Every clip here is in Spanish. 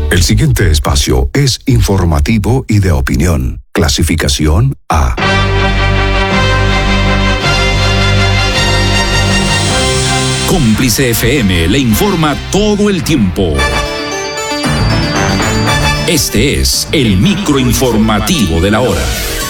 El siguiente espacio es informativo y de opinión. Clasificación A. Cómplice FM le informa todo el tiempo. Este es el microinformativo de la hora.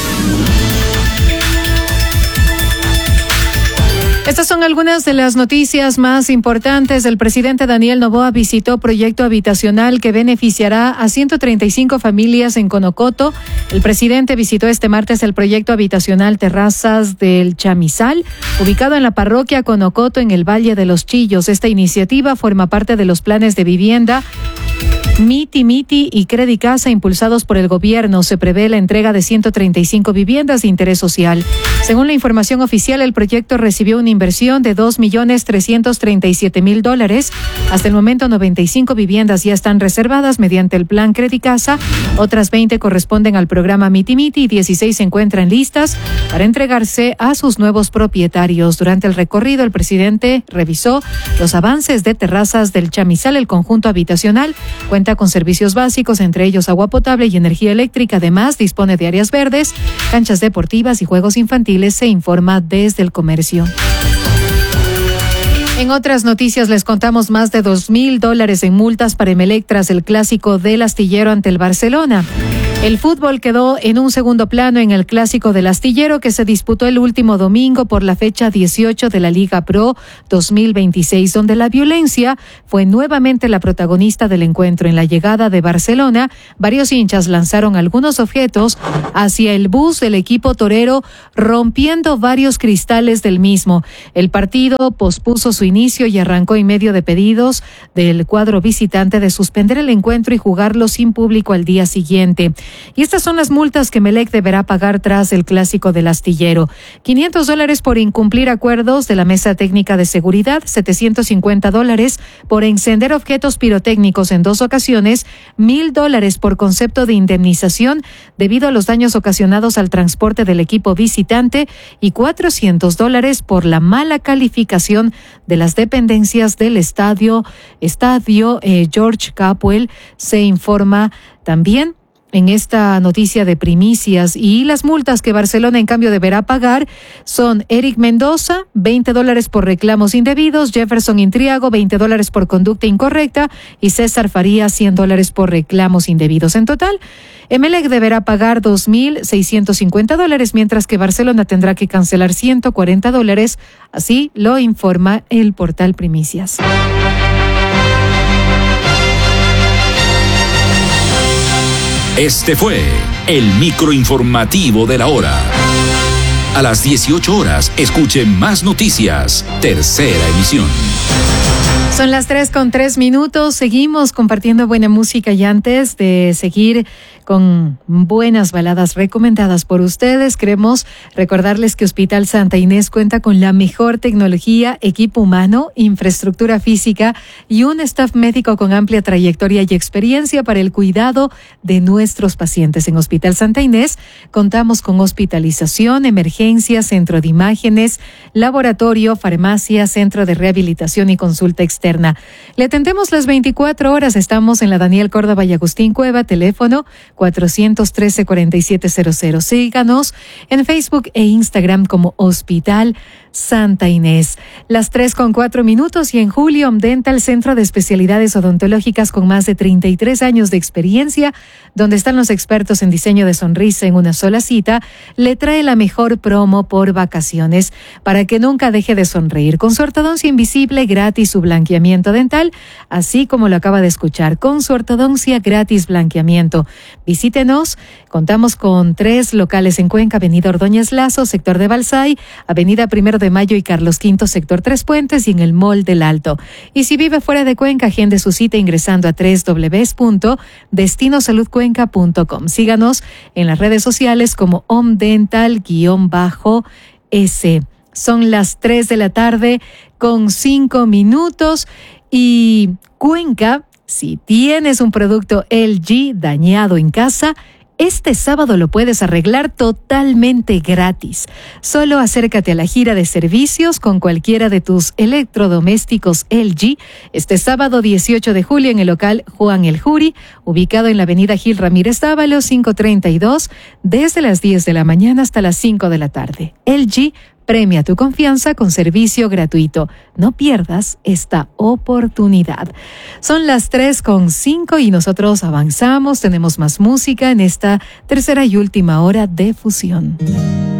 Estas son algunas de las noticias más importantes. El presidente Daniel Noboa visitó proyecto habitacional que beneficiará a 135 familias en Conocoto. El presidente visitó este martes el proyecto habitacional Terrazas del Chamizal, ubicado en la parroquia Conocoto en el Valle de los Chillos. Esta iniciativa forma parte de los planes de vivienda Miti y Credicasa impulsados por el gobierno. Se prevé la entrega de 135 viviendas de interés social. Según la información oficial, el proyecto recibió una inversión de $2.337.000. Hasta el momento, 95 viviendas ya están reservadas mediante el plan Credicasa. Otras 20 corresponden al programa Miti y 16 se encuentran listas para entregarse a sus nuevos propietarios. Durante el recorrido, el presidente revisó los avances de Terrazas del Chamizal. El conjunto habitacional cuenta con servicios básicos, entre ellos agua potable y energía eléctrica. Además, dispone de áreas verdes, canchas deportivas y juegos infantiles, se informa desde el comercio. En otras noticias les contamos más de $2,000 en multas para Emelec tras el clásico del Astillero ante el Barcelona. El fútbol quedó en un segundo plano en el clásico del Astillero que se disputó el último domingo por la fecha 18 de la Liga Pro 2026, donde la violencia fue nuevamente la protagonista del encuentro. En la llegada de Barcelona, varios hinchas lanzaron algunos objetos hacia el bus del equipo torero, rompiendo varios cristales del mismo. El partido pospuso su inicio y arrancó en medio de pedidos del cuadro visitante de suspender el encuentro y jugarlo sin público al día siguiente. Y estas son las multas que Emelec deberá pagar tras el clásico del Astillero. $500 por incumplir acuerdos de la Mesa Técnica de Seguridad, $750 por encender objetos pirotécnicos en 2 ocasiones, $1,000 por concepto de indemnización debido a los daños ocasionados al transporte del equipo visitante y $400 por la mala calificación de las dependencias del estadio George Capwell, se informa también en esta noticia de primicias. Y las multas que Barcelona en cambio deberá pagar son Eric Mendoza, $20 por reclamos indebidos, Jefferson Intriago, $20 por conducta incorrecta y César Farías, $100 por reclamos indebidos. En total, Emelec deberá pagar $2,650, mientras que Barcelona tendrá que cancelar $140, así lo informa el portal Primicias. Este fue el microinformativo de la hora. A las 18 horas, escuche más noticias. Tercera emisión. Son las 3:03. Seguimos compartiendo buena música y antes de seguir con buenas baladas recomendadas por ustedes, queremos recordarles que Hospital Santa Inés cuenta con la mejor tecnología, equipo humano, infraestructura física y un staff médico con amplia trayectoria y experiencia para el cuidado de nuestros pacientes. En Hospital Santa Inés contamos con hospitalización, emergencia, centro de imágenes, laboratorio, farmacia, centro de rehabilitación y consulta externa. Le atendemos las 24 horas. Estamos en la Daniel Córdoba y Agustín Cueva, teléfono 413-4700. Síganos en Facebook e Instagram como Hospital Santa Inés. Las 3:04 y en julio, Dental, centro de especialidades odontológicas con más de 33 años de experiencia, donde están los expertos en diseño de sonrisa en una sola cita, le trae la mejor promo por vacaciones para que nunca deje de sonreír. Con su ortodoncia invisible gratis, su blanqueamiento dental, así como lo acaba de escuchar, con su ortodoncia gratis blanqueamiento. Visítenos, contamos con 3 locales en Cuenca: Avenida Ordóñez Lazo, sector de Balsay, Avenida 1 de Mayo y Carlos V, sector Tres Puentes, y en el Mall del Alto. Y si vive fuera de Cuenca, agende su cita ingresando a www.destinosaludcuenca.com. Síganos en las redes sociales como omdental_s. Son las 3:05 y Cuenca, si tienes un producto LG dañado en casa, Este sábado lo puedes arreglar totalmente gratis. Solo acércate a la gira de servicios con cualquiera de tus electrodomésticos LG este sábado 18 de julio en el local Juan El Juri, ubicado en la avenida Gil Ramírez Dávalos 532, desde las 10 de la mañana hasta las 5 de la tarde. LG premia tu confianza con servicio gratuito. No pierdas esta oportunidad. Son las 3:05 y nosotros avanzamos. Tenemos más música en esta tercera y última hora de Fusión.